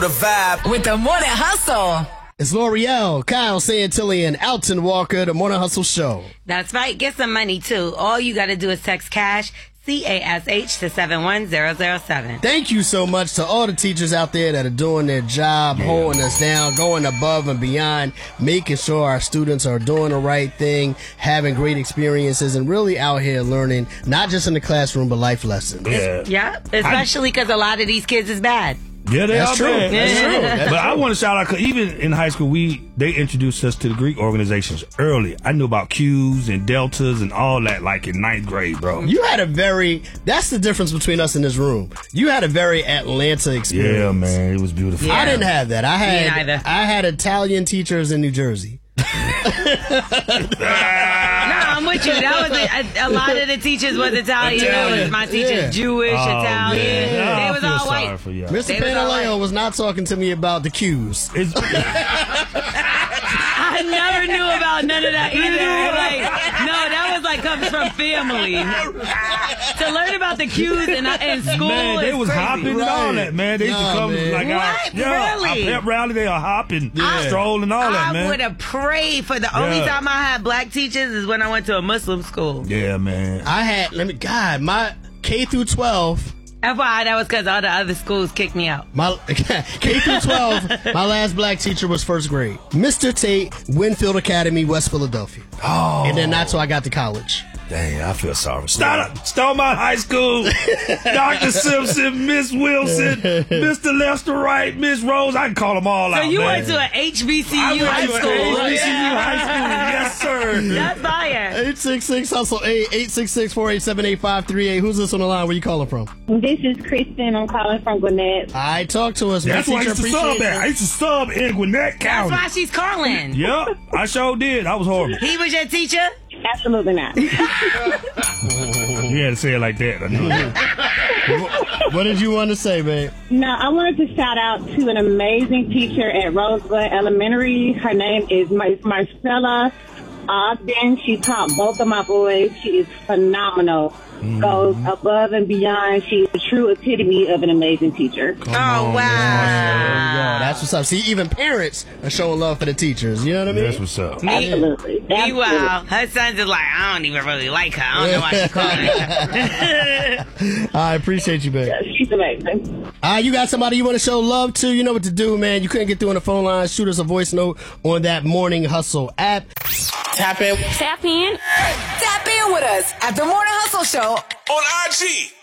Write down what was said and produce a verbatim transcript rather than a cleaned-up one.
The vibe with the Morning Hustle. It's L'Oreal, Kyle Santilli, and Alton Walker, the Morning Hustle Show. That's right. Get some money, too. All you got to do is text CASH, C A S H, to seven one zero zero seven. Thank you so much to all the teachers out there that are doing their job, yeah. holding us down, going above and beyond, making sure our students are doing the right thing, having great experiences, and really out here learning, not just in the classroom, but life lessons. Yeah, yeah, especially because a lot of these kids is bad. Yeah, they That's are true. bad. That's yeah. true. That's but true. I want to shout out, cause even in high school, we they introduced us to the Greek organizations early. I knew about Q's and deltas and all that, like in ninth grade, bro. You had a very, that's the difference between us in this room. You had a very Atlanta experience. Yeah, man, it was beautiful. Yeah. I didn't have that. I had, Me neither. I had Italian teachers in New Jersey. No, I'm with you. That was a, a, a lot of the teachers was Italian. Italian. My teachers Yeah. Jewish, Oh, Italian. man. They I was feel all sorry white. for y'all. Mister They was all Pantaleo white. was not talking to me about the Q's. It's, I never knew about none of that either. Like, no, that was like comes from family. To learn about the Q's in, in school man, they is was crazy. hopping and all that, man. They used Nah, to come man. like our, What? yeah, Really? our pep rally. They are hopping, Yeah. strolling, all that, I man. would have prayed for the only Yeah. time I had black teachers is when I went to a Muslim school. Yeah, man. I had, let me, God, my K through twelve, F Y I, that was because all the other schools kicked me out. my K through twelve, my last black teacher was first grade. Mister Tate, Winfield Academy, West Philadelphia. Oh, And then that's how I got to college. dang, I feel sorry. Start Starmont High School, Doctor Simpson, Miss Wilson, Mister Lester Wright, Miss Rose. I can call them all So out. you man. went to an H B C U I went high to an school. H B C U Yeah. high school. Yes, sir. That's fire. eight six six hustle eight, eight six six, four eight seven, eight five three eight. Who's this on the line? Where you calling from? This is Kristen. I'm calling from Gwinnett. I talk to us. That's man. why I Teacher, used to sub appreciate at. I you. used to sub in Gwinnett That's County. why she's calling. Yep, I sure did. I was horrible. He was your teacher? Absolutely not. You had to say it like that. I know that. What did you want to say, babe? No, I wanted to shout out to an amazing teacher at Rosebud Elementary. Her name is Mar- Marcella Ogden. She taught both of my boys. She is phenomenal. Mm-hmm. Goes above and beyond. She's the true epitome of an amazing teacher. Oh, wow. Yeah, that's what's up. See, even parents are showing love for the teachers. You know what I mean? That's what's up. Absolutely. Meanwhile, her son's is like, I don't even really like her. I don't know why she's calling. I appreciate you, babe. She's amazing. Ah, you got somebody you want to show love to? You know what to do, man. You couldn't get through on the phone line. Shoot us a voice note on that Morning Hustle app. Tap in. Tap in. Tap in with us at the Morning Hustle Show on I G.